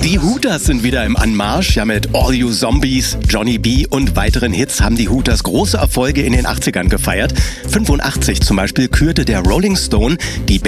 Die Hooters sind wieder im Anmarsch. Ja, mit All You Zombies, Johnny B. und weiteren Hits haben die Hooters große Erfolge in den 80ern gefeiert. 85 zum Beispiel kürte der Rolling Stone die